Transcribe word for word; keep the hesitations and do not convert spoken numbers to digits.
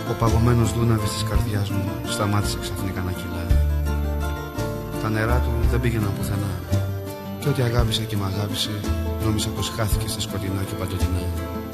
Ο παγωμένος δούναβης της καρδιάς μου σταμάτησε ξαφνικά να κυλά. Τα νερά του δεν πήγαιναν πουθενά. Και ό,τι αγάπησα και μ' αγάπησε, νόμισα πως χάθηκε στα σκοτεινά και παντοτινά.